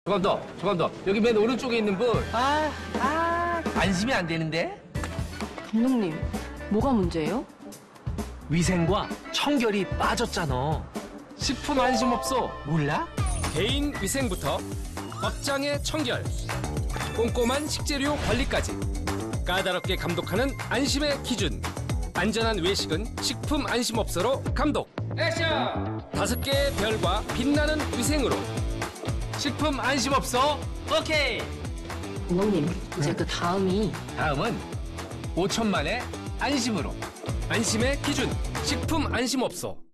조금 더. 여기 맨 오른쪽에 있는 분. 안심이 안 되는데? 감독님, 뭐가 문제예요? 위생과 청결이 빠졌잖아. 식품 안심업소 몰라? 개인 위생부터 업장의 청결, 꼼꼼한 식재료 관리까지 까다롭게 감독하는 안심의 기준. 안전한 외식은 식품 안심업소로 감독. 액션! 5개의 별과 빛나는 위생으로 식품 안심업소 오케이. 감독님, 이제 그 다음은 5천만의 안심으로. 안심의 기준 식품 안심업소.